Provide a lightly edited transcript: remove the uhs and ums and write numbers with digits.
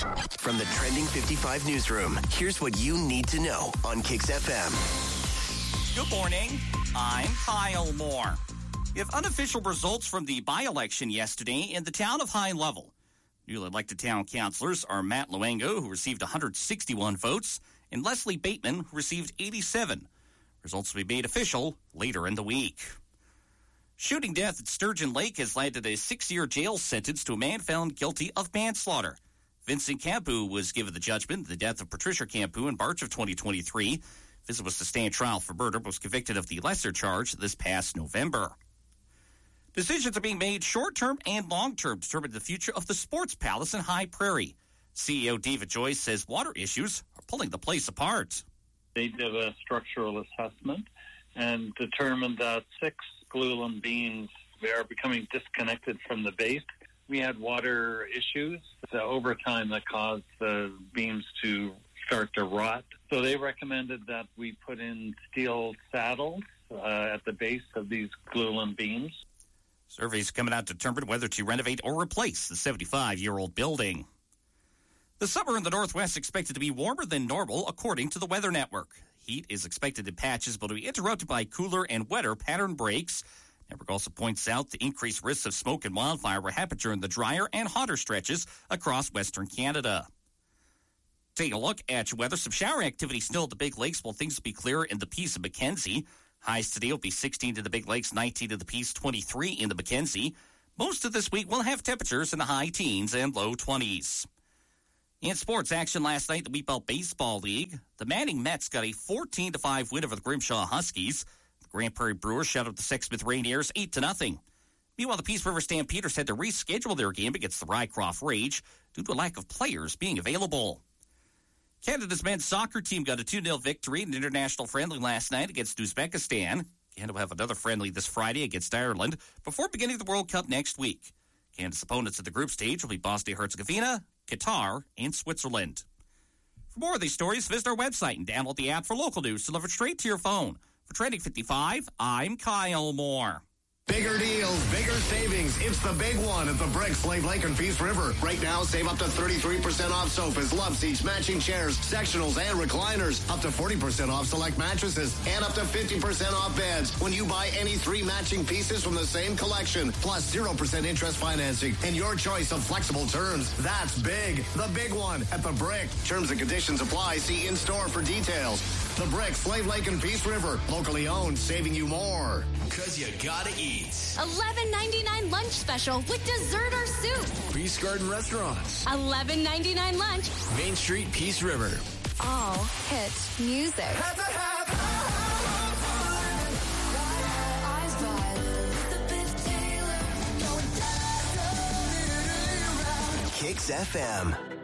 From the Trending 55 newsroom, here's what you need to know on Kicks FM. Good morning. I'm Kyle Moore. We have unofficial results from the by-election yesterday in the town of High Level. Newly elected town councilors are Matt Luengo, who received 161 votes, and Leslie Bateman, who received 87. Results will be made official later in the week. Shooting death at Sturgeon Lake has landed a 6-year jail sentence to a man found guilty of manslaughter. Vincent Campu was given the judgment, the death of Patricia Campu in March of 2023. Vincent was to stand trial for murder, but was convicted of the lesser charge this past November. Decisions are being made short-term and long-term to determine the future of the Sports Palace in High Prairie. CEO David Joyce says water issues are pulling the place apart. They did a structural assessment and determined that 6 glulam beams are becoming disconnected from the base. We had water issues over time that caused the beams to start to rot. So they recommended that we put in steel saddles at the base of these glulam beams. Surveys coming out to determine whether to renovate or replace the 75-year-old building. The summer in the Northwest is expected to be warmer than normal, according to the Weather Network. Heat is expected in patches, but will be interrupted by cooler and wetter pattern breaks. Network also points out the increased risks of smoke and wildfire will happen during the drier and hotter stretches across Western Canada. Taking a look at your weather, some shower activity still at the Big Lakes, while things will be clearer in the Peace and Mackenzie. Highs today will be 16 to the Big Lakes, 19 to the Peace, 23 in the Mackenzie. Most of this week will have temperatures in the high teens and low 20s. In sports action last night, the Wheatbelt Baseball League, the Manning Mets got a 14-5 win over the Grimshaw Huskies. The Grand Prairie Brewers shut out the Sexsmith Rainiers 8-0. Meanwhile, the Peace River Stampeders had to reschedule their game against the Rycroft Rage due to a lack of players being available. Canada's men's soccer team got a 2-0 victory in an international friendly last night against Uzbekistan. Canada will have another friendly this Friday against Ireland before beginning the World Cup next week. Canada's opponents at the group stage will be Bosnia-Herzegovina, Qatar, and Switzerland. For more of these stories, visit our website and download the app for local news delivered straight to your phone. For Trending 55, I'm Kyle Moore. Bigger deals, bigger savings. It's the big one at the Brick, Slave Lake, and Peace River. Right now, save up to 33% off sofas, love seats, matching chairs, sectionals, and recliners. Up to 40% off select mattresses, and up to 50% off beds when you buy any 3 matching pieces from the same collection. Plus 0% interest financing and your choice of flexible terms. That's big. The big one at the Brick. Terms and conditions apply. See in-store for details. The Brick, Slave Lake, and Peace River. Locally owned, saving you more. Because you gotta eat. $11.99 lunch special with dessert or soup. Peace Garden Restaurants. $11.99 lunch. Main Street, Peace River. All hit music. Kicks FM.